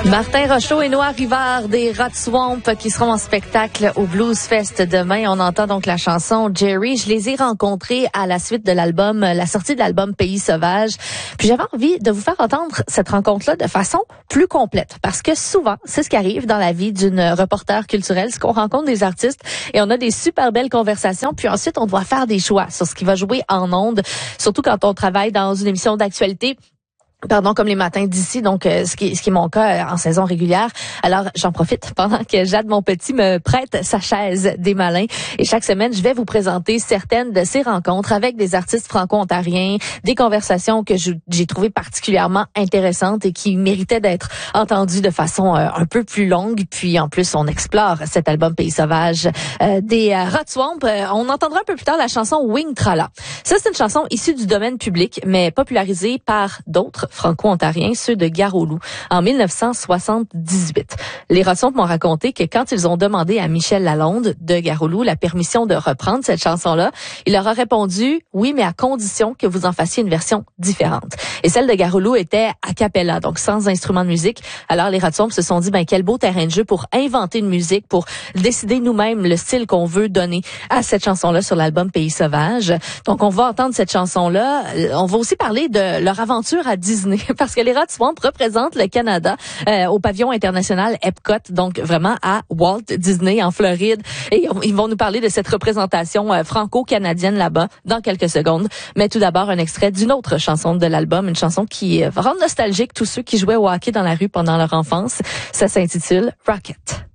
Martin Rochaud et Noah Rivard des Rats Swamp qui seront en spectacle au Blues Fest demain. On entend donc la chanson Jerry. Je les ai rencontrés à la suite de l'album, la sortie de l'album Pays Sauvage. Puis j'avais envie de vous faire entendre cette rencontre-là de façon plus complète. Parce que souvent, c'est ce qui arrive dans la vie d'une reporter culturelle, c'est qu'on rencontre des artistes et on a des super belles conversations. Puis ensuite, on doit faire des choix sur ce qui va jouer en ondes. Surtout quand on travaille dans une émission d'actualité. Comme les matins d'ici, donc ce qui est mon cas en saison régulière. Alors, j'en profite pendant que Jade Monpetit me prête sa chaise des malins. Et chaque semaine, je vais vous présenter certaines de ces rencontres avec des artistes franco-ontariens, des conversations que j'ai trouvées particulièrement intéressantes et qui méritaient d'être entendues de façon un peu plus longue. Puis en plus, on explore cet album Pays Sauvage des Rats Swamp. On entendra un peu plus tard la chanson Wing Trala. Ça, c'est une chanson issue du domaine public, mais popularisée par d'autres franco-ontariens, ceux de Gare-au-Loup, en 1978. Les Rats Swamp m'ont raconté que quand ils ont demandé à Michel Lalonde de Gare-au-Loup la permission de reprendre cette chanson-là, il leur a répondu « Oui, mais à condition que vous en fassiez une version différente ». Et celle de Gare-au-Loup était a cappella, donc sans instrument de musique. Alors les Rats Swamp se sont dit « quel beau terrain de jeu pour inventer une musique, pour décider nous-mêmes le style qu'on veut donner à cette chanson-là sur l'album Pays Sauvage ». Donc on va entendre cette chanson-là. On va aussi parler de leur aventure à Disney, parce que les Rats Swamp représentent le Canada au pavillon international Epcot, donc vraiment à Walt Disney en Floride. Et ils vont nous parler de cette représentation franco-canadienne là-bas dans quelques secondes. Mais tout d'abord, un extrait d'une autre chanson de l'album, une chanson qui va rendre nostalgique tous ceux qui jouaient au hockey dans la rue pendant leur enfance. Ça s'intitule Rocket.